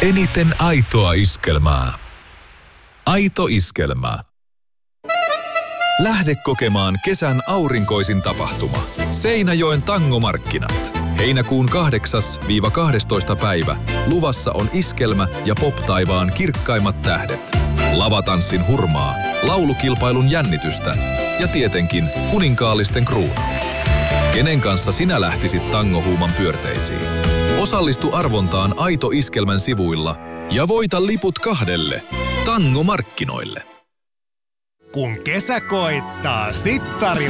Eniten aitoa iskelmää. Aito iskelmä. Lähde kokemaan kesän aurinkoisin tapahtuma. Seinäjoen tangomarkkinat. Heinäkuun 8-12 päivä. Luvassa on iskelmä ja pop-taivaan kirkkaimmat tähdet. Lavatanssin hurmaa, laulukilpailun jännitystä ja tietenkin kuninkaallisten kruunaus. Kenen kanssa sinä lähtisit tangohuuman pyörteisiin? Osallistu arvontaan Aito Iskelmän sivuilla ja voita liput 2 tangomarkkinoille. Kun kesä koittaa, Sittari